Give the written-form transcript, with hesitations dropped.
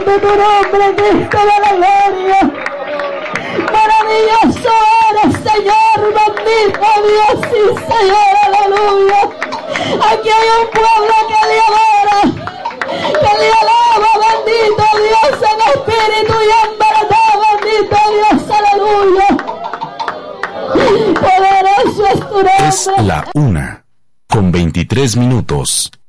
de tu nombre, Cristo de la gloria. Maravilloso eres, Señor, bendito Dios y Señor, aleluya. Aquí hay un pueblo que le adora, que le alaba, bendito Dios en espíritu y en verdad, bendito Dios, aleluya. Poderoso es tu nombre. Es la 1:23.